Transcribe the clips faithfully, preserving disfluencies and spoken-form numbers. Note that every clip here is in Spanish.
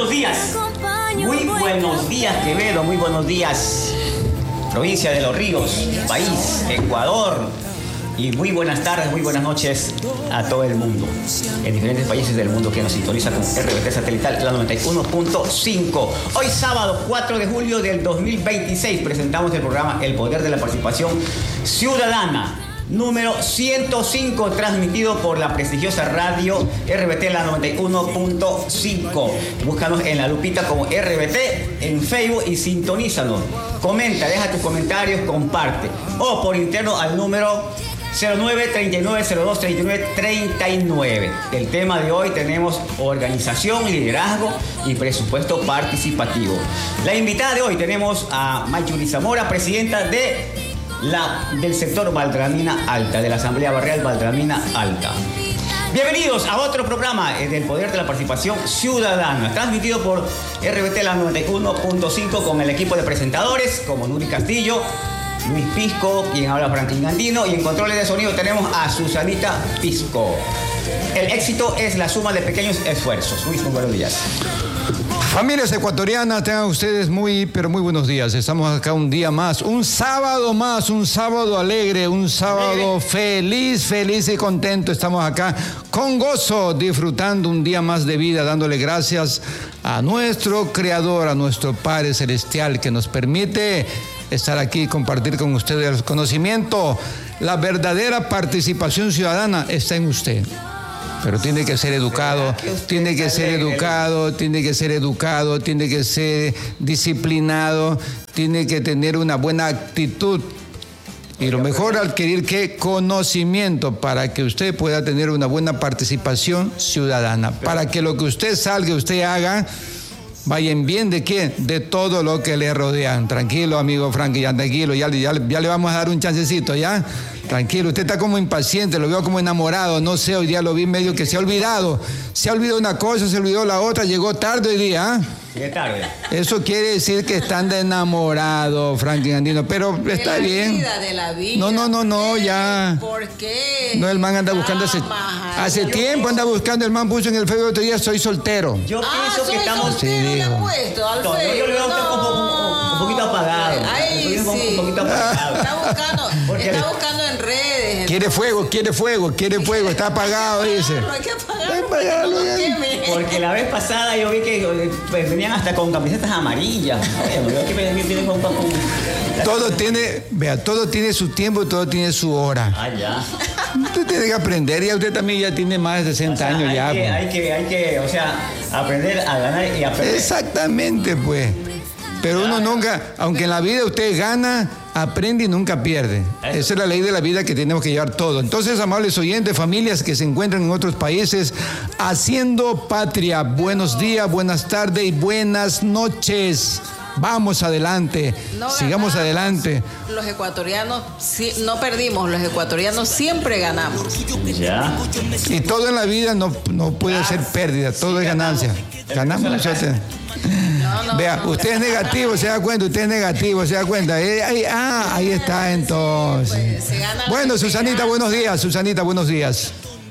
buenos días. Muy buenos días, Quevedo. Muy buenos días, provincia de Los Ríos, país, Ecuador. Y muy buenas tardes, muy buenas noches a todo el mundo, en diferentes países del mundo que nos sintoniza con R B T Satelital, la noventa y uno punto cinco. Hoy sábado cuatro de julio del dos mil veintiséis presentamos el programa El Poder de la Participación Ciudadana, número ciento cinco, transmitido por la prestigiosa radio R B T, la noventa y uno punto cinco. Búscanos en la lupita como R B T en Facebook y sintonízanos. Comenta, deja tus comentarios, comparte. O por interno al número cero nueve, treinta y nueve, cero dos, treinta y nueve, treinta y nueve. El tema de hoy tenemos organización, liderazgo y presupuesto participativo. La invitada de hoy tenemos a Mayuri Zamora, presidenta de La, del sector Baltramina Alta, de la Asamblea Barrial Baltramina Alta. Bienvenidos a otro programa del Poder de la Participación Ciudadana, transmitido por R B T la noventa y uno punto cinco con el equipo de presentadores como Nuri Castillo, Luis Pisco, quien habla Franklin Andino, y en controles de sonido tenemos a Susanita Pisco. El éxito es la suma de pequeños esfuerzos. Luis, muy buenos días. Familias ecuatorianas, tengan ustedes muy, pero muy buenos días. Estamos acá un día más, un sábado más, un sábado alegre, un sábado feliz, feliz y contento. Estamos acá con gozo, disfrutando un día más de vida, dándole gracias a nuestro Creador, a nuestro Padre Celestial, que nos permite estar aquí y compartir con ustedes el conocimiento. La verdadera participación ciudadana está en usted. Pero tiene que ser educado, tiene que ser educado, tiene que ser educado, tiene que ser disciplinado, tiene que tener una buena actitud. Y lo mejor, adquirir qué conocimiento para que usted pueda tener una buena participación ciudadana. Para que lo que usted salga, usted haga, vaya en bien de quién, de todo lo que le rodean. Tranquilo, amigo Frankie, ya tranquilo, ya, ya, ya le vamos a dar un chancecito, ¿ya? Tranquilo, usted está como impaciente, lo veo como enamorado, no sé, hoy día lo vi medio que se ha olvidado. Se ha olvidado una cosa, se olvidó la otra, llegó tarde hoy día, ¿eh? Llegué tarde. Eso quiere decir que están de enamorado, Franklin Andino, pero de está la bien. Vida, de la vida. No, no, no, no, ya. ¿Por qué? No, el man anda buscando hace, Ah, hace tiempo, anda buscando, el man puso en el Facebook otro día, soy soltero. Yo ah, pienso que estamos... Sí, le ha digo. puesto al No, yo le veo que un, poco- un- un poquito apagado. Ay, un, sí. un poquito apagado. Está buscando, Porque- está buscando en redes. Quiere fuego, quiere fuego, quiere fuego, está apagado, dice. No hay que apagarlo. Hay que apagarlo, no ya. queme. Porque la vez pasada yo vi que eh, pues, venían hasta con camisetas amarillas. Oye, me veo que vienen- vienen con, con- con- Todo tiene, vea, todo tiene su tiempo y todo tiene su hora. Ah, ya. Usted tiene que aprender, ya usted también ya tiene más de sesenta O sea, años hay ya. Que, pues. hay que, hay que, o sea, aprender a ganar y aprender. Exactamente, pues. Pero uno nunca, aunque en la vida usted gana, aprende y nunca pierde. Esa es la ley de la vida que tenemos que llevar todo. Entonces, amables oyentes, familias que se encuentran en otros países haciendo patria, buenos días, buenas tardes y buenas noches. Vamos adelante, No sigamos ganamos. adelante. Los ecuatorianos sí, no perdimos, los ecuatorianos siempre ganamos. Ya. Y todo en la vida no, no puede ser pérdida, todo es ganancia. Ganamos nosotros. No, no, Vea, no. usted es negativo, se da cuenta, usted es negativo, se da cuenta. Eh, ahí, ah, ahí está entonces. Pues, se gana Bueno, la Susanita, esperanza. buenos días, Susanita, buenos días.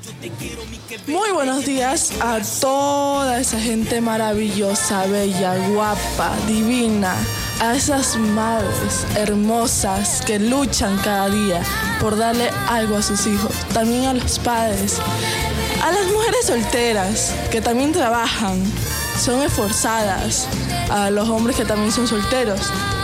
Muy buenos días a toda esa gente maravillosa, bella, guapa, divina, a esas madres hermosas que luchan cada día por darle algo a sus hijos, también a los padres, a las mujeres solteras que también trabajan, son esforzadas, a los hombres que también son solteros.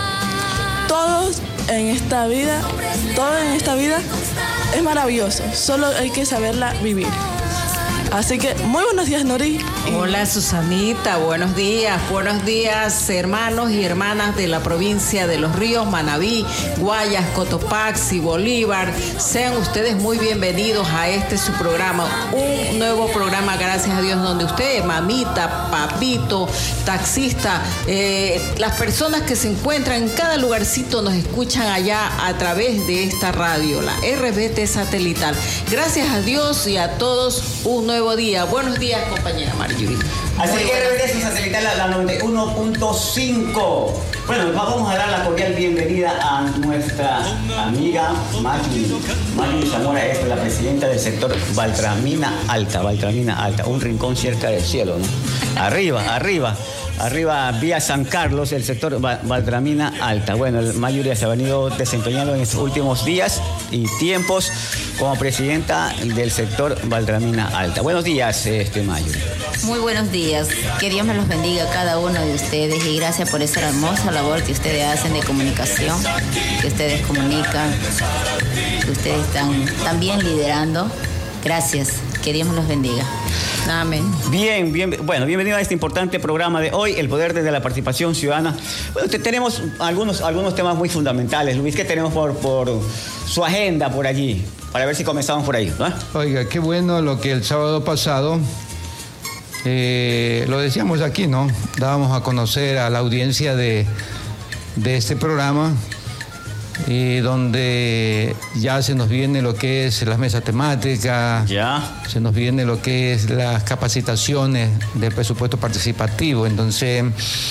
Todos en esta vida, todo en esta vida es maravilloso, solo hay que saberla vivir. Así que muy buenos días, Nori. Hola Susanita, buenos días, buenos días hermanos y hermanas de la provincia de Los Ríos, Manabí, Guayas, Cotopaxi, Bolívar. Sean ustedes muy bienvenidos a este su programa, un nuevo programa, gracias a Dios, donde usted, mamita, papito, taxista, eh, las personas que se encuentran en cada lugarcito nos escuchan allá a través de esta radio, la R B T Satelital. Gracias a Dios y a todos, un nuevo nuevo día. Buenos días, compañera Marjorie. Así que R B T satelital la, la noventa y uno punto cinco. Bueno, vamos a dar la cordial bienvenida a nuestra amiga Marjorie. Marjorie Zamora es la presidenta del sector Baltramina Alta. Baltramina Alta, un rincón cerca del cielo, ¿no? Arriba, arriba. Arriba, vía San Carlos, el sector Baltramina Alta. Bueno, el Marjorie se ha venido desempeñando en estos últimos días y tiempos como presidenta del sector Baltramina Alta. Buenos días, este Marjorie. Muy buenos días. Que Dios me los bendiga a cada uno de ustedes y gracias por esa hermosa labor que ustedes hacen de comunicación, que ustedes comunican, que ustedes están también liderando. Gracias. Que Dios me los bendiga. Amén. Bien, bien, bueno, bienvenido a este importante programa de hoy, el poder desde la participación ciudadana. Bueno, te, tenemos algunos, algunos temas muy fundamentales, Luis, que tenemos por, por su agenda por allí, para ver si comenzamos por ahí, ¿no? Oiga, qué bueno lo que el sábado pasado, eh, lo decíamos aquí, ¿no? Dábamos a conocer a la audiencia de, de este programa, y donde ya se nos viene lo que es las mesas temáticas, ya se nos viene lo que es las capacitaciones del presupuesto participativo. Entonces,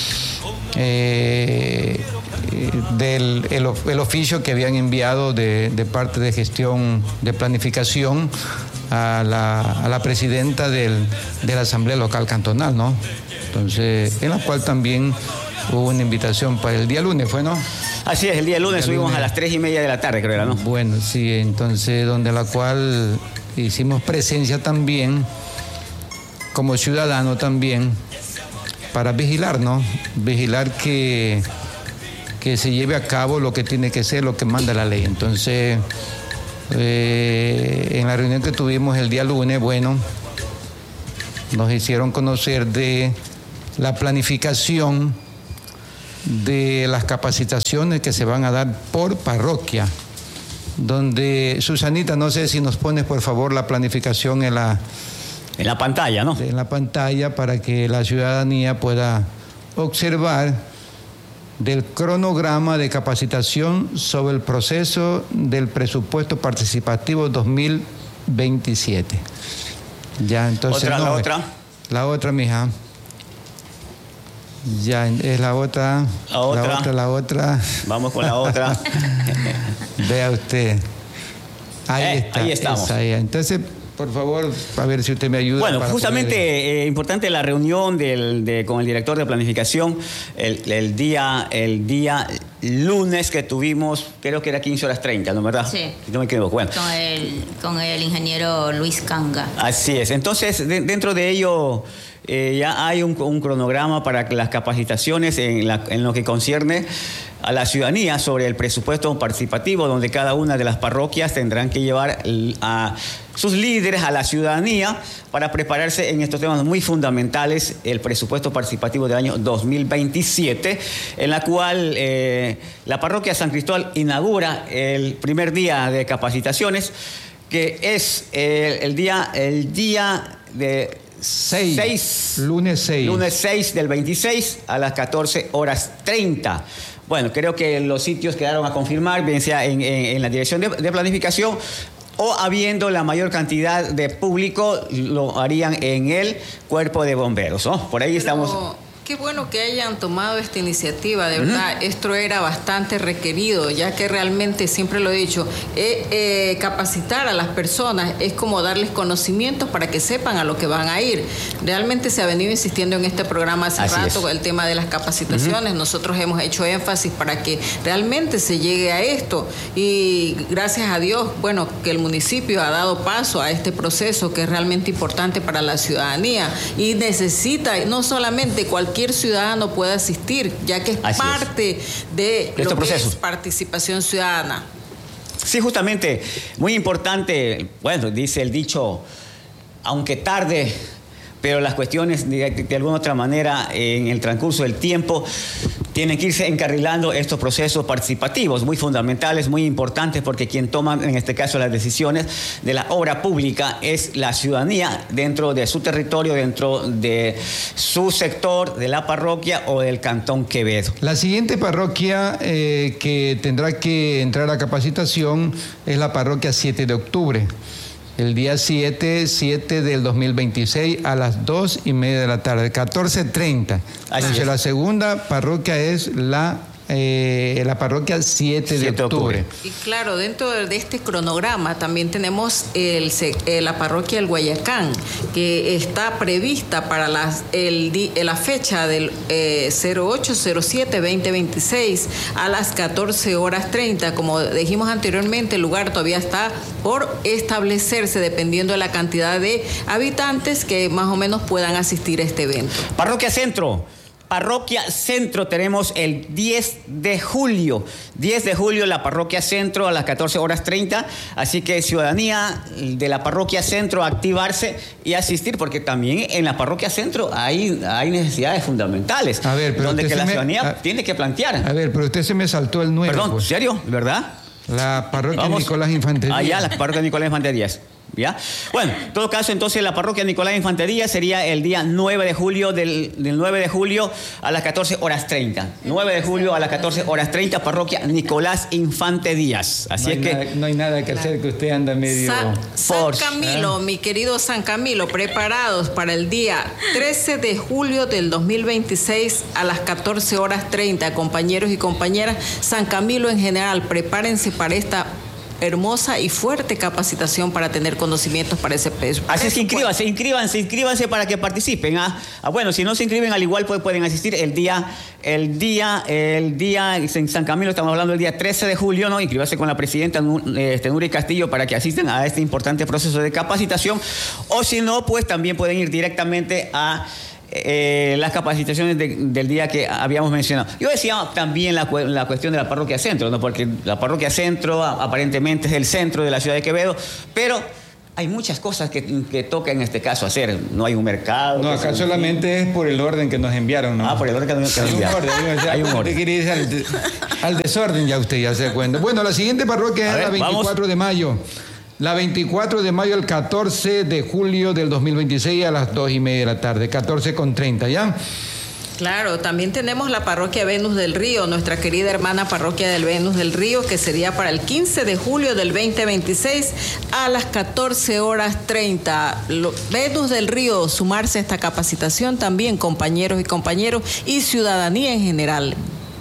eh, del el, el oficio que habían enviado de, de parte de gestión de planificación a la, a la presidenta del, de la Asamblea Local Cantonal, ¿no? Entonces, en la cual también hubo una invitación para el día lunes, ¿fue, no? Así es, el día lunes subimos lunes. a las tres y media de la tarde, creo, ¿no? Bueno, sí, entonces, donde la cual hicimos presencia también, como ciudadano también, para vigilar, ¿no? Vigilar que, que se lleve a cabo lo que tiene que ser, lo que manda la ley. Entonces, eh, en la reunión que tuvimos el día lunes, bueno, nos hicieron conocer de la planificación de las capacitaciones que se van a dar por parroquia, donde, Susanita, no sé si nos pones por favor la planificación en la, en la pantalla, ¿no? En la pantalla para que la ciudadanía pueda observar del cronograma de capacitación sobre el proceso del presupuesto participativo dos mil veintisiete. Ya, entonces, ¿Otra, no, la otra? La otra, mija. Ya, es la otra, la otra, la otra, la otra. Vamos con la otra. Vea usted. Ahí eh, está. Ahí estamos. Ahí. Entonces, por favor, a ver si usted me ayuda. Bueno, para justamente poder... eh, importante la reunión del, de, con el director de planificación el, el día el día lunes que tuvimos, creo que era quince horas treinta, ¿no, verdad? Sí. Si no me equivoco. Bueno. Con el, con el ingeniero Luis Canga. Así es. Entonces, de, dentro de ello... Eh, ya hay un, un cronograma para las capacitaciones en, la, en lo que concierne a la ciudadanía sobre el presupuesto participativo, donde cada una de las parroquias tendrán que llevar a sus líderes a la ciudadanía para prepararse en estos temas muy fundamentales, el presupuesto participativo del año dos mil veintisiete, en la cual eh, la parroquia San Cristóbal inaugura el primer día de capacitaciones, que es eh, el día, el día de... seis. seis. Lunes seis. Lunes seis del veintiséis a las catorce horas treinta. Bueno, creo que los sitios quedaron a confirmar, bien sea en, en, en la dirección de, de planificación o habiendo la mayor cantidad de público, lo harían en el cuerpo de bomberos, ¿no? Por ahí Pero... estamos... Qué bueno que hayan tomado esta iniciativa, de verdad, uh-huh. Esto era bastante requerido, ya que realmente, siempre lo he dicho, eh, eh, capacitar a las personas es como darles conocimientos para que sepan a lo que van a ir. Realmente se ha venido insistiendo en este programa hace Así rato con el tema de las capacitaciones, uh-huh. Nosotros hemos hecho énfasis para que realmente se llegue a esto y gracias a Dios, bueno, que el municipio ha dado paso a este proceso que es realmente importante para la ciudadanía y necesita no solamente cualquier ciudadano puede asistir, ya que es Así parte es. de lo que es participación ciudadana. Sí, justamente, muy importante, bueno, dice el dicho, aunque tarde, pero las cuestiones de, de alguna otra manera en el transcurso del tiempo tienen que irse encarrilando estos procesos participativos muy fundamentales, muy importantes, porque quien toma en este caso las decisiones de la obra pública es la ciudadanía dentro de su territorio, dentro de su sector, de la parroquia o del Cantón Quevedo. La siguiente parroquia eh, que tendrá que entrar a capacitación es la parroquia siete de octubre. el día siete, siete del dos mil veintiséis a las dos y media de la tarde, catorce treinta. Entonces, la segunda parroquia es la Eh, la parroquia siete de octubre. Y claro, dentro de este cronograma también tenemos el, eh, la parroquia del Guayacán, que está prevista para las, el, la fecha del eh, cero ocho cero siete veinte veintiséis a las catorce horas treinta. Como dijimos anteriormente, el lugar todavía está por establecerse dependiendo de la cantidad de habitantes que más o menos puedan asistir a este evento. Parroquia Centro. Parroquia Centro tenemos el diez de julio. diez de julio la Parroquia Centro a las catorce horas treinta. Así que ciudadanía de la Parroquia Centro activarse y asistir, porque también en la Parroquia Centro hay, hay necesidades fundamentales. A ver, pero donde que la me, ciudadanía a, tiene que plantear. A ver, pero usted se me saltó el nueve. Perdón, pues. ¿serio? ¿Verdad? La Parroquia Vamos. Nicolás Infantería. Ah, ya, la Parroquia Nicolás Infanterías. ¿Ya? Bueno, en todo caso, entonces la parroquia Nicolás Infantería sería el día nueve de julio, del, del nueve de julio a las catorce horas treinta. nueve de julio a las catorce horas treinta, parroquia Nicolás Infante Díaz. Así no es que... Nada, no hay nada que hacer, que usted anda medio... San, San Force, Camilo, ¿eh? Mi querido San Camilo, preparados para el día trece de julio del dos mil veintiséis a las catorce horas treinta. Compañeros y compañeras, San Camilo en general, prepárense para esta hermosa y fuerte capacitación para tener conocimientos para ese peso. Así es que inscríbanse, inscríbanse, inscríbanse para que participen. ¿ah? Ah, bueno, si no se inscriben, al igual pues, pueden asistir el día, el día, el día en San Camilo, estamos hablando del día trece de julio, ¿no? Inscribirse con la presidenta este, Nuri Castillo para que asistan a este importante proceso de capacitación. O si no, pues también pueden ir directamente a Eh, las capacitaciones de, del día que habíamos mencionado. Yo decía también la, la cuestión de la parroquia Centro, ¿no? Porque la parroquia Centro aparentemente es el centro de la ciudad de Quevedo, pero hay muchas cosas que, que toca en este caso hacer. No hay un mercado. No, acá solamente es por el orden que nos enviaron, ¿no? Ah, por el orden que nos enviaron. Hay un orden, o sea, hay un orden. Quiere ir al, al desorden, ya usted ya se da cuenta. Bueno, la siguiente parroquia es ver, la veinticuatro vamos. de mayo. La veinticuatro de mayo al catorce de julio del dos mil veintiséis a las dos y media de la tarde, catorce con treinta, ¿ya? Claro, también tenemos la parroquia Venus del Río, nuestra querida hermana parroquia del Venus del Río, que sería para el quince de julio del veinte veintiséis a las catorce horas treinta. Lo, Venus del Río, sumarse a esta capacitación también, compañeros y compañeros, y ciudadanía en general.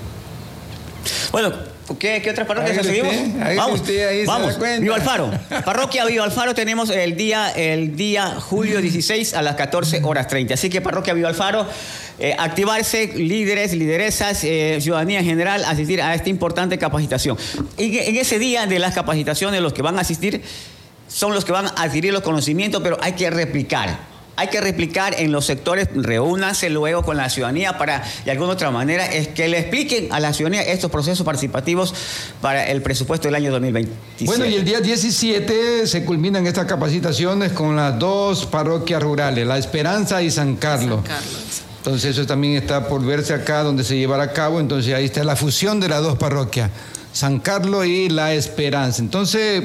Bueno, ¿Qué, ¿Qué otras parroquias seguimos? Usted, vamos, usted ahí vamos. Se da cuenta. Viva Alfaro. Parroquia Viva Alfaro tenemos el día, el día julio dieciséis a las catorce horas treinta. Así que Parroquia Viva Alfaro, eh, activarse, líderes, lideresas, eh, ciudadanía en general, asistir a esta importante capacitación. En, en ese día de las capacitaciones, los que van a asistir son los que van a adquirir los conocimientos, pero hay que replicar. Hay que replicar en los sectores, reúnanse luego con la ciudadanía para, de alguna otra manera, es que le expliquen a la ciudadanía estos procesos participativos para el presupuesto del año dos mil veintisiete. Bueno, y el día diecisiete se culminan estas capacitaciones con las dos parroquias rurales, La Esperanza y San Carlos. San Carlos. Entonces eso también está por verse acá donde se llevará a cabo, entonces ahí está la fusión de las dos parroquias, San Carlos y La Esperanza. Entonces...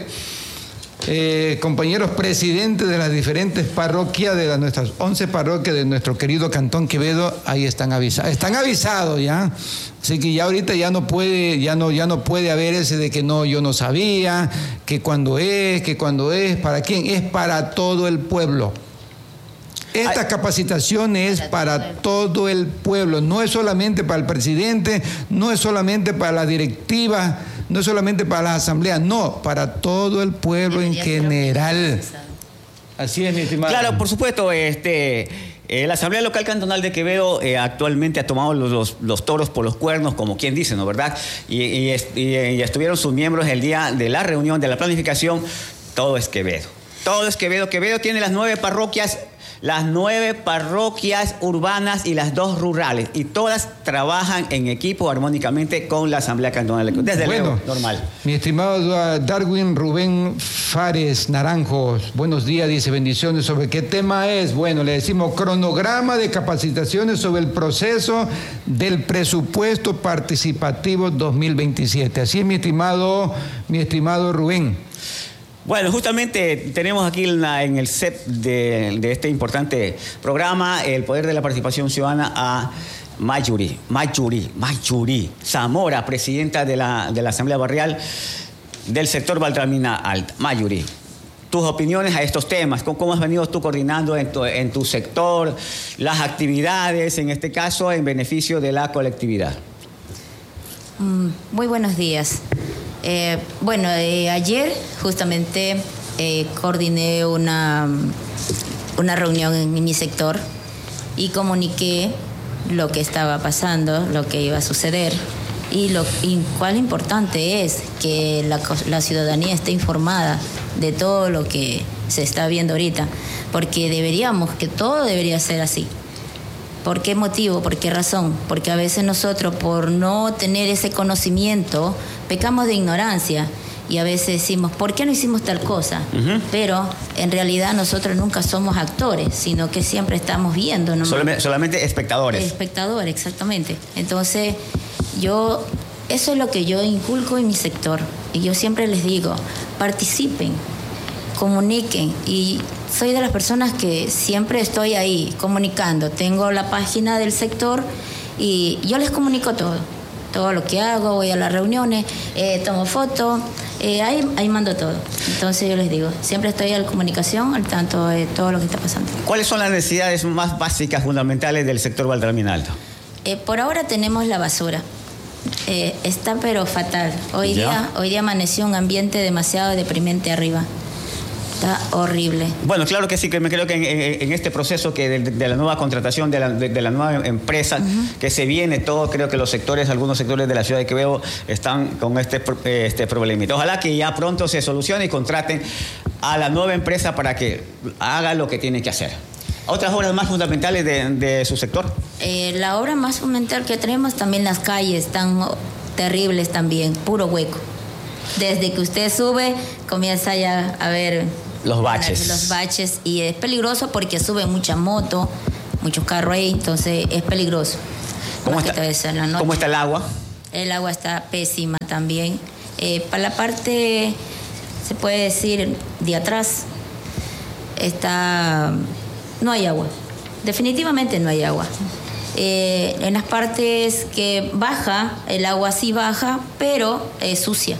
Eh, compañeros presidentes de las diferentes parroquias, de las, nuestras once parroquias de nuestro querido Cantón Quevedo, ahí están avisados, están avisados ya, así que ya ahorita ya no puede, ya no, ya no puede haber ese de que no, yo no sabía, que cuando es, que cuando es, ¿para quién? Es para todo el pueblo. Esta Ay. capacitación es para todo el pueblo, no es solamente para el presidente, no es solamente para la directiva, no es solamente para las asambleas, no, para todo el pueblo en general. Así es, mi estimado. Claro, por supuesto, este, eh, la Asamblea Local Cantonal de Quevedo eh, actualmente ha tomado los, los, los toros por los cuernos, como quien dice, ¿no? ¿Verdad? Y, y, y, y estuvieron sus miembros el día de la reunión, de la planificación. Todo es Quevedo. Todo es Quevedo. Quevedo tiene las nueve parroquias, las nueve parroquias urbanas y las dos rurales, y todas trabajan en equipo armónicamente con la Asamblea Cantonal, desde bueno, luego, normal. Mi estimado Darwin Rubén Fares Naranjos, buenos días, dice, bendiciones. ¿Sobre qué tema es? Bueno, le decimos cronograma de capacitaciones sobre el proceso del presupuesto participativo dos mil veintisiete. Así es, mi estimado, mi estimado Rubén. Bueno, justamente tenemos aquí en, la, en el set de, de este importante programa el poder de la participación ciudadana a Mayuri, Mayuri, Mayuri Zamora, presidenta de la, de la Asamblea Barrial del sector Baltramina Alta. Mayuri. tus opiniones a estos temas. ¿Cómo, cómo has venido tú coordinando en tu, en tu sector las actividades, en este caso, en beneficio de la colectividad? Mm, muy buenos días. Eh, bueno, eh, ayer justamente eh, coordiné una, una reunión en mi sector y comuniqué lo que estaba pasando, lo que iba a suceder y lo y cuál importante es que la, la ciudadanía esté informada de todo lo que se está viendo ahorita, porque deberíamos, que todo debería ser así. ¿Por qué motivo? ¿Por qué razón? Porque a veces nosotros, por no tener ese conocimiento, pecamos de ignorancia y a veces decimos, ¿por qué no hicimos tal cosa? Uh-huh. Pero en realidad nosotros nunca somos actores, sino que siempre estamos viendo. ¿No? Solamente, solamente espectadores. Espectadores, exactamente. Entonces, yo, eso es lo que yo inculco en mi sector. Y yo siempre les digo, participen, comuniquen. Y soy de las personas que siempre estoy ahí comunicando. Tengo la página del sector y yo les comunico todo. Todo lo que hago, voy a las reuniones, eh, tomo fotos, eh, ahí, ahí mando todo. Entonces yo les digo, siempre estoy en comunicación, al tanto de todo lo que está pasando. ¿Cuáles son las necesidades más básicas, fundamentales del sector Valderamín Alto? Eh, por ahora tenemos la basura. Eh, está pero fatal. Hoy día, hoy día amaneció un ambiente demasiado deprimente arriba. Está horrible. Bueno, claro que sí, que me creo que en, en, en este proceso que de, de la nueva contratación, de la, de, de la nueva empresa uh-huh. que se viene, todo, creo que los sectores, algunos sectores de la ciudad de Quevedo están con este, este problemita. Ojalá que ya pronto se solucione y contraten a la nueva empresa para que haga lo que tiene que hacer. ¿Otras obras más fundamentales de, de su sector? Eh, la obra más fundamental que tenemos también las calles, están terribles también, puro hueco. Desde que usted sube, comienza ya a ver los baches. Los baches y es peligroso porque sube mucha moto, muchos carros ahí, entonces es peligroso. ¿Cómo está, en la noche. ¿Cómo está el agua? El agua está pésima también. Eh, para la parte, se puede decir, de atrás, está... no hay agua. Definitivamente no hay agua. Eh, en las partes que baja, el agua sí baja, pero es sucia.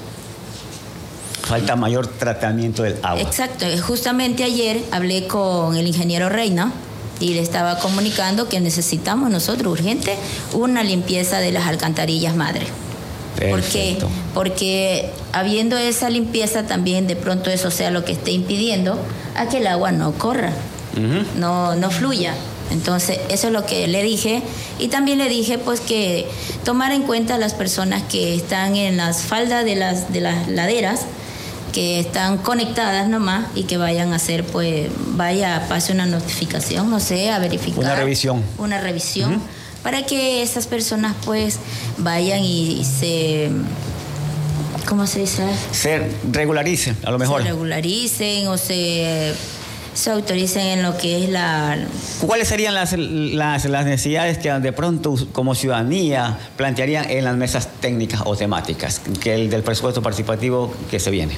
Falta mayor tratamiento del agua. Exacto. Justamente ayer hablé con el ingeniero Reina y le estaba comunicando que necesitamos nosotros urgente una limpieza de las alcantarillas madre. ¿Por qué? Porque habiendo esa limpieza también de pronto eso sea lo que esté impidiendo a que el agua no corra, uh-huh. no, no fluya. Entonces eso es lo que le dije y también le dije pues que tomar en cuenta a las personas que están en las faldas de las, de las laderas, que están conectadas nomás y que vayan a hacer, pues, vaya, pase una notificación, no sé, a verificar. Una revisión. Una revisión, uh-huh. para que esas personas, pues, vayan y, y se... ¿Cómo se dice? Se regularicen, a lo mejor. Se regularicen o se, se autoricen en lo que es la... ¿Cuáles serían las, las, las necesidades que de pronto como ciudadanía plantearían en las mesas técnicas o temáticas que el del presupuesto participativo que se viene?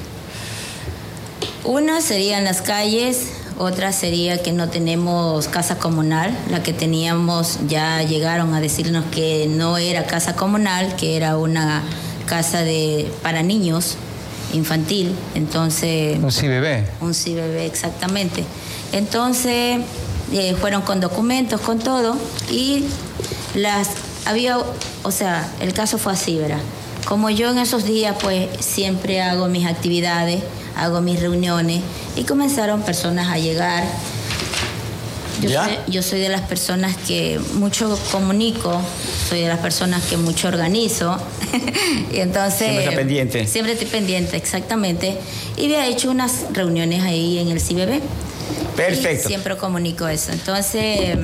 Una serían las calles, otra sería que no tenemos casa comunal. La que teníamos ya llegaron a decirnos que no era casa comunal, que era una casa de para niños, infantil. Entonces... Un C I B B. Un C I B B, exactamente. Entonces eh, fueron con documentos, con todo, y las había, o sea, el caso fue así, ¿verdad? Como yo en esos días, pues, siempre hago mis actividades, hago mis reuniones, y comenzaron personas a llegar. Yo soy, yo soy de las personas que mucho comunico, soy de las personas que mucho organizo, y entonces... Siempre está pendiente. Siempre estoy pendiente, exactamente. Y había hecho unas reuniones ahí en el C I B B. Perfecto. Y siempre comunico eso. Entonces,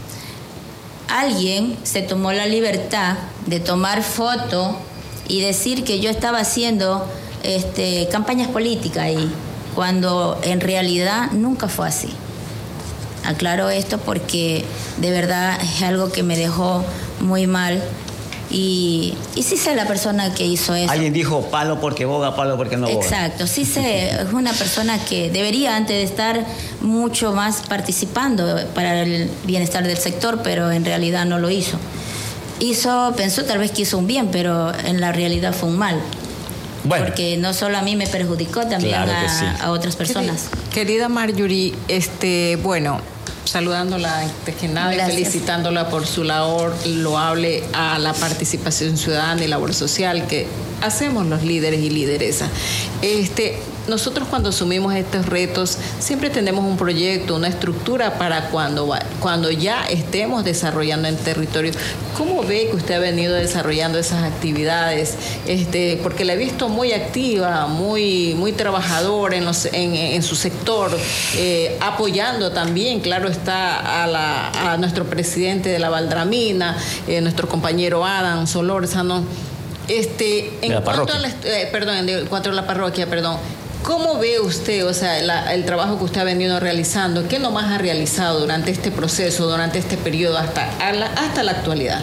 alguien se tomó la libertad de tomar foto y decir que yo estaba haciendo este, campañas políticas ahí, cuando en realidad nunca fue así. Aclaro esto porque de verdad es algo que me dejó muy mal. Y, y sí sé la persona que hizo eso. Alguien dijo palo porque boga, palo porque no boga. Exacto, sí sé, es una persona que debería antes de estar mucho más participando para el bienestar del sector, pero en realidad no lo hizo. Hizo, pensó tal vez que hizo un bien, pero en la realidad fue un mal. Bueno. Porque no solo a mí me perjudicó, también Claro que a, sí. a otras personas. Querida Marjorie, este, bueno, saludándola antes que nada y Gracias. felicitándola por su labor loable a la participación ciudadana y labor social que hacemos los líderes y lideresas. Este, nosotros cuando asumimos estos retos siempre tenemos un proyecto, una estructura para cuando, va, cuando ya estemos desarrollando en territorio. ¿Cómo ve que usted ha venido desarrollando esas actividades? Este, porque la he visto muy activa, muy, muy trabajadora en, los, en, en su sector, eh, apoyando también, claro está, a, la, a nuestro presidente de la Valdramina, eh, nuestro compañero Adam Solórzano. Este, en de la cuanto parroquia. a la, eh, perdón, en cuanto a la parroquia, perdón. ¿Cómo ve usted, o sea, la, el trabajo que usted ha venido realizando? ¿Qué nomás ha realizado durante este proceso, durante este periodo, hasta, a la, hasta la actualidad?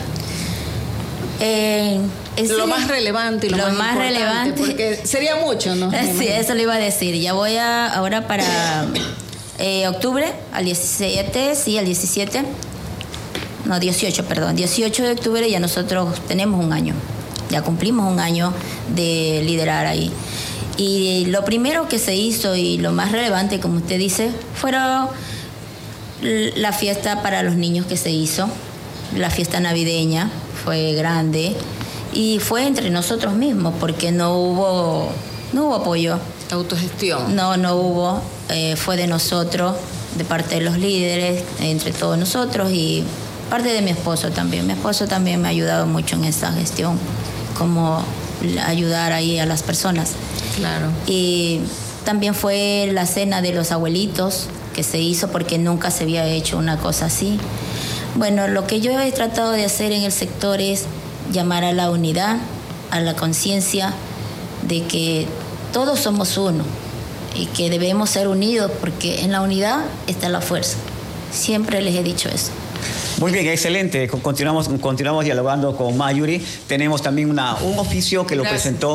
Eh, ese- Lo más relevante y lo, lo más, más importante, relevante. porque sería mucho, ¿no? Me Sí, imagino. eso le iba a decir. Ya voy a ahora para eh, octubre, al diecisiete, sí, al diecisiete. No, dieciocho, perdón. dieciocho de octubre ya nosotros tenemos un año. Ya cumplimos un año de liderar ahí. Y lo primero que se hizo y lo más relevante, como usted dice, fueron la fiesta para los niños que se hizo. La fiesta navideña fue grande y fue entre nosotros mismos porque no hubo, no hubo apoyo. Autogestión. No, no hubo. Eh, fue de nosotros, de parte de los líderes, entre todos nosotros y parte de mi esposo también. Mi esposo también me ha ayudado mucho en esta gestión, como ayudar ahí a las personas. Claro. Y también fue la cena de los abuelitos que se hizo porque nunca se había hecho una cosa así. Bueno, lo que yo he tratado de hacer en el sector es llamar a la unidad, a la conciencia de que todos somos uno y que debemos ser unidos porque en la unidad está la fuerza. Siempre les he dicho eso. Muy bien, excelente. Continuamos, continuamos dialogando con Marjorie. Tenemos también una, un oficio que lo Gracias. presentó